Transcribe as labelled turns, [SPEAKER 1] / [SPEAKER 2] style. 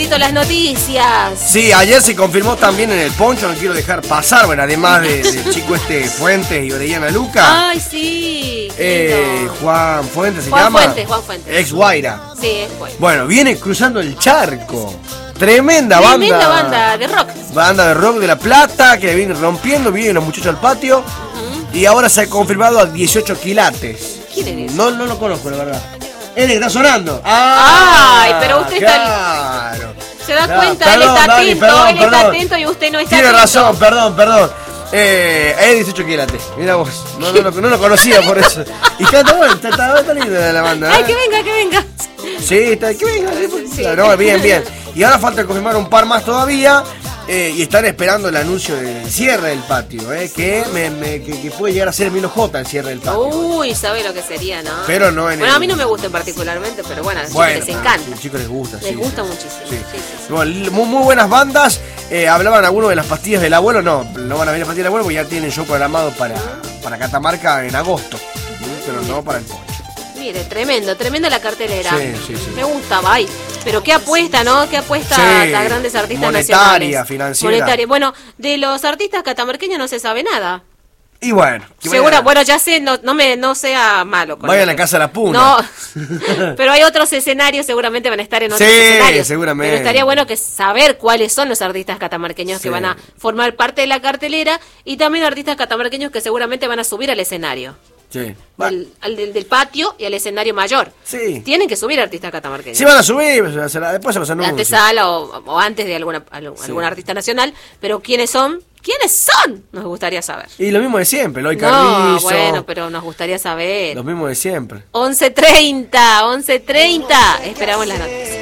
[SPEAKER 1] Las noticias.
[SPEAKER 2] Sí, ayer se confirmó también en el Poncho, no quiero dejar pasar, bueno, además del chico Fuentes y Orellana Luca.
[SPEAKER 1] Ay, sí.
[SPEAKER 2] Juan Fuentes
[SPEAKER 1] Juan
[SPEAKER 2] llama.
[SPEAKER 1] Juan Fuentes.
[SPEAKER 2] Ex Guaira.
[SPEAKER 1] Sí, ex Guaira.
[SPEAKER 2] Bueno, viene cruzando el charco. Tremenda
[SPEAKER 1] banda de rock.
[SPEAKER 2] Banda de rock de La Plata, que viene rompiendo, vienen los muchachos al patio. Y ahora se ha confirmado a 18 quilates.
[SPEAKER 1] ¿Quién es?
[SPEAKER 2] No lo conozco, la verdad. Él está sonando.
[SPEAKER 1] Ay, pero usted
[SPEAKER 2] claro.
[SPEAKER 1] Se da cuenta, él está atento y usted no está
[SPEAKER 2] Tiene
[SPEAKER 1] atento.
[SPEAKER 2] razón, perdón. Es 18 quilates. Mira vos, no lo conocía por eso. Y canta bueno, está linda la banda.
[SPEAKER 1] Ay, que venga.
[SPEAKER 2] Sí, que venga.
[SPEAKER 1] Sí.
[SPEAKER 2] No, bien. Y ahora falta confirmar un par más todavía. Y están esperando el anuncio del cierre del patio, que puede llegar a ser Milo J el cierre del patio.
[SPEAKER 1] Uy, sabe lo que sería, ¿no?
[SPEAKER 2] Pero no
[SPEAKER 1] a mí no me gusta particularmente, pero bueno, a los chicos les encanta.
[SPEAKER 2] A los chicos les gusta,
[SPEAKER 1] Les gusta muchísimo. Sí.
[SPEAKER 2] Bueno, muy buenas bandas. Hablaban algunos de las pastillas del abuelo. No van a venir las pastillas del abuelo porque ya tienen show programado para Catamarca en agosto. Pero no para el Poncho.
[SPEAKER 1] Mire, tremenda la cartelera.
[SPEAKER 2] Sí.
[SPEAKER 1] Me gusta, bye. Pero qué apuesta, ¿no? Qué apuesta a grandes artistas
[SPEAKER 2] monetaria,
[SPEAKER 1] nacionales.
[SPEAKER 2] financiera.
[SPEAKER 1] Bueno, de los artistas catamarqueños no se sabe nada.
[SPEAKER 2] Y bueno.
[SPEAKER 1] Bueno, ya sé, no sea malo.
[SPEAKER 2] Vayan a Casa La Puna.
[SPEAKER 1] No, pero hay otros escenarios, seguramente van a estar en otros escenarios.
[SPEAKER 2] Seguramente.
[SPEAKER 1] Pero estaría bueno saber cuáles son los artistas catamarqueños que van a formar parte de la cartelera y también artistas catamarqueños que seguramente van a subir al escenario.
[SPEAKER 2] Sí.
[SPEAKER 1] Del patio y al escenario mayor.
[SPEAKER 2] Sí.
[SPEAKER 1] Tienen que subir artistas catamarqueños.
[SPEAKER 2] Sí van a subir, después se los anuncian.
[SPEAKER 1] Antesala o antes de algún artista nacional, pero ¿quiénes son? Nos gustaría saber.
[SPEAKER 2] Y lo mismo de siempre, Eloy Carrizo.
[SPEAKER 1] No, bueno, pero nos gustaría saber.
[SPEAKER 2] Lo mismo de siempre.
[SPEAKER 1] 11:30. Esperamos las noticias.